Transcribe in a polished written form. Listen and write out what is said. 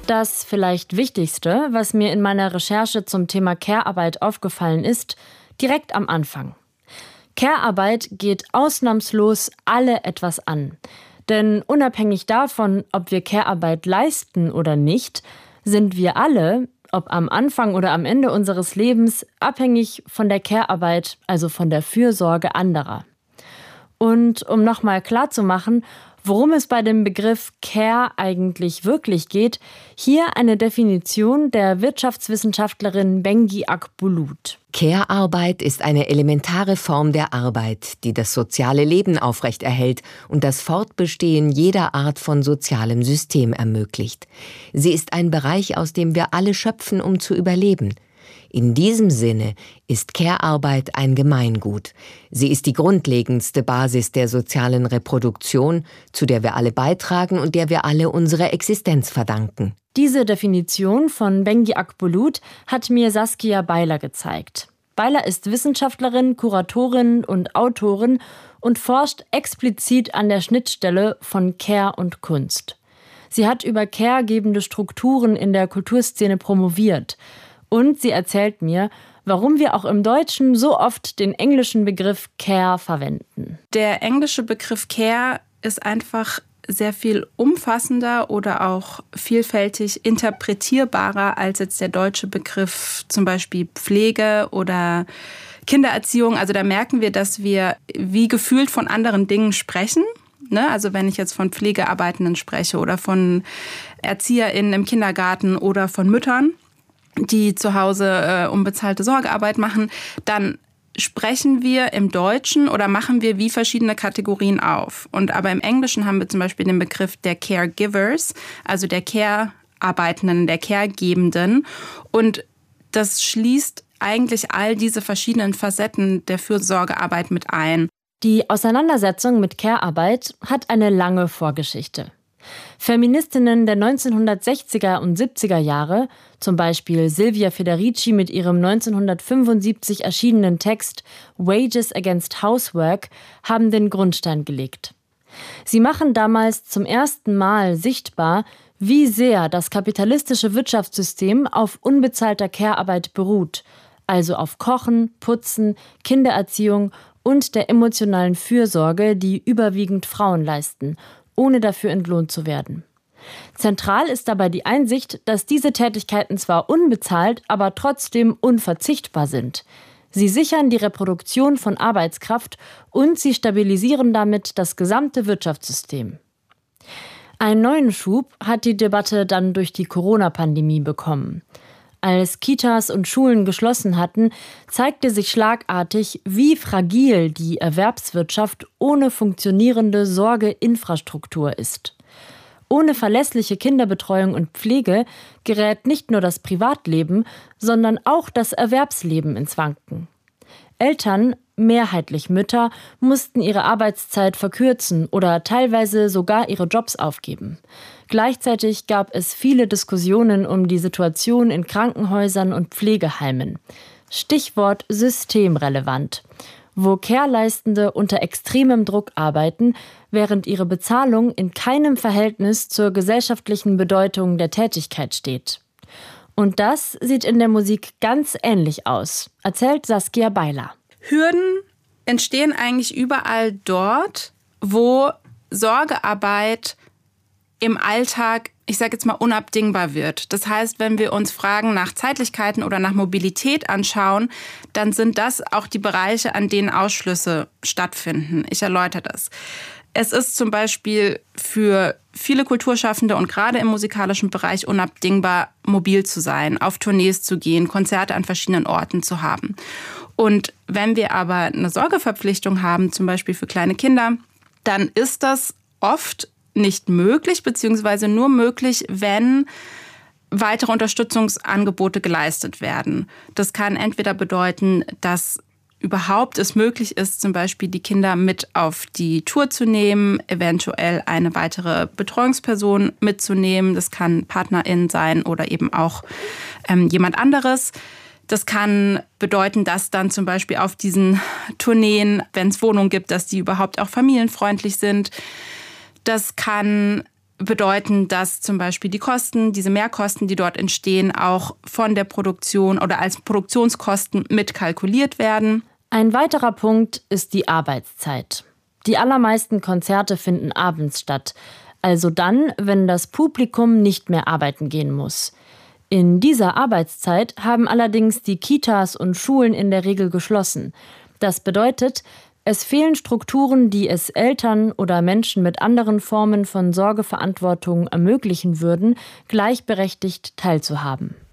Das vielleicht Wichtigste, was mir in meiner Recherche zum Thema Care-Arbeit aufgefallen ist, direkt am Anfang. Care-Arbeit geht ausnahmslos alle etwas an. Denn unabhängig davon, ob wir Care-Arbeit leisten oder nicht, sind wir alle, ob am Anfang oder am Ende unseres Lebens, abhängig von der Care-Arbeit, also von der Fürsorge anderer. Und um nochmal klarzumachen, worum es bei dem Begriff Care eigentlich wirklich geht, hier eine Definition der Wirtschaftswissenschaftlerin Bengi Akbulut. Care-Arbeit ist eine elementare Form der Arbeit, die das soziale Leben aufrechterhält und das Fortbestehen jeder Art von sozialem System ermöglicht. Sie ist ein Bereich, aus dem wir alle schöpfen, um zu überleben. In diesem Sinne ist Care-Arbeit ein Gemeingut. Sie ist die grundlegendste Basis der sozialen Reproduktion, zu der wir alle beitragen und der wir alle unsere Existenz verdanken. Diese Definition von Bengi Akbulut hat mir Saskia Beiler gezeigt. Beiler ist Wissenschaftlerin, Kuratorin und Autorin und forscht explizit an der Schnittstelle von Care und Kunst. Sie hat über caregebende Strukturen in der Kulturszene promoviert. Und sie erzählt mir, warum wir auch im Deutschen so oft den englischen Begriff Care verwenden. Der englische Begriff Care ist einfach sehr viel umfassender oder auch vielfältig interpretierbarer als jetzt der deutsche Begriff zum Beispiel Pflege oder Kindererziehung. Also da merken wir, dass wir wie gefühlt von anderen Dingen sprechen. Also wenn ich jetzt von Pflegearbeitenden spreche oder von ErzieherInnen im Kindergarten oder von Müttern, die zu Hause unbezahlte Sorgearbeit machen, dann sprechen wir im Deutschen oder machen wir wie verschiedene Kategorien auf. Aber im Englischen haben wir zum Beispiel den Begriff der Caregivers, also der Care-Arbeitenden, der Caregebenden. Und das schließt eigentlich all diese verschiedenen Facetten der Fürsorgearbeit mit ein. Die Auseinandersetzung mit Care-Arbeit hat eine lange Vorgeschichte. Feministinnen der 1960er und 70er Jahre, zum Beispiel Silvia Federici mit ihrem 1975 erschienenen Text Wages Against Housework, haben den Grundstein gelegt. Sie machen damals zum ersten Mal sichtbar, wie sehr das kapitalistische Wirtschaftssystem auf unbezahlter Care-Arbeit beruht, also auf Kochen, Putzen, Kindererziehung und der emotionalen Fürsorge, die überwiegend Frauen leisten, ohne dafür entlohnt zu werden. Zentral ist dabei die Einsicht, dass diese Tätigkeiten zwar unbezahlt, aber trotzdem unverzichtbar sind. Sie sichern die Reproduktion von Arbeitskraft und sie stabilisieren damit das gesamte Wirtschaftssystem. Einen neuen Schub hat die Debatte dann durch die Corona-Pandemie bekommen. Als Kitas und Schulen geschlossen hatten, zeigte sich schlagartig, wie fragil die Erwerbswirtschaft ohne funktionierende Sorgeinfrastruktur ist. Ohne verlässliche Kinderbetreuung und Pflege gerät nicht nur das Privatleben, sondern auch das Erwerbsleben ins Wanken. Eltern, mehrheitlich Mütter, mussten ihre Arbeitszeit verkürzen oder teilweise sogar ihre Jobs aufgeben. Gleichzeitig gab es viele Diskussionen um die Situation in Krankenhäusern und Pflegeheimen. Stichwort systemrelevant, wo Care-Leistende unter extremem Druck arbeiten, während ihre Bezahlung in keinem Verhältnis zur gesellschaftlichen Bedeutung der Tätigkeit steht. Und das sieht in der Musik ganz ähnlich aus, erzählt Saskia Beiler. Hürden entstehen eigentlich überall dort, wo Sorgearbeit im Alltag, ich sage jetzt mal, unabdingbar wird. Das heißt, wenn wir uns Fragen nach Zeitlichkeiten oder nach Mobilität anschauen, dann sind das auch die Bereiche, an denen Ausschlüsse stattfinden. Ich erläutere das. Es ist zum Beispiel für viele Kulturschaffende und gerade im musikalischen Bereich unabdingbar, mobil zu sein, auf Tournees zu gehen, Konzerte an verschiedenen Orten zu haben. Und wenn wir aber eine Sorgeverpflichtung haben, zum Beispiel für kleine Kinder, dann ist das oft nicht möglich, beziehungsweise nur möglich, wenn weitere Unterstützungsangebote geleistet werden. Das kann entweder bedeuten, dass überhaupt es möglich ist, zum Beispiel die Kinder mit auf die Tour zu nehmen, eventuell eine weitere Betreuungsperson mitzunehmen. Das kann PartnerIn sein oder eben auch jemand anderes. Das kann bedeuten, dass dann zum Beispiel auf diesen Tourneen, wenn es Wohnungen gibt, dass die überhaupt auch familienfreundlich sind. Das kann bedeuten, dass zum Beispiel die Kosten, diese Mehrkosten, die dort entstehen, auch von der Produktion oder als Produktionskosten mitkalkuliert werden. Ein weiterer Punkt ist die Arbeitszeit. Die allermeisten Konzerte finden abends statt, also dann, wenn das Publikum nicht mehr arbeiten gehen muss. In dieser Arbeitszeit haben allerdings die Kitas und Schulen in der Regel geschlossen. Das bedeutet, es fehlen Strukturen, die es Eltern oder Menschen mit anderen Formen von Sorgeverantwortung ermöglichen würden, gleichberechtigt teilzuhaben.